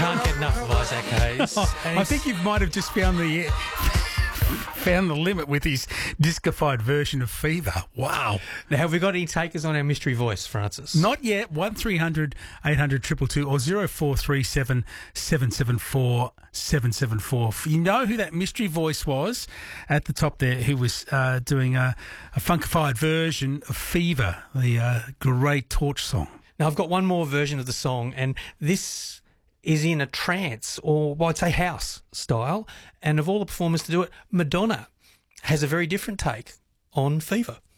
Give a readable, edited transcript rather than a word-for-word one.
Can't get enough of Isaac Hayes. I think you might have just found the limit with his discified version of Fever. Wow. Now, have we got any takers on our mystery voice, Francis? Not yet. 1300 800 222 or 0437 774 774. If you know who that mystery voice was at the top there, who was doing a funkified version of Fever, the great Torch song. Now, I've got one more version of the song, and this is in a trance, or well, I'd say house style, and of all the performers to do it, Madonna has a very different take on Fever.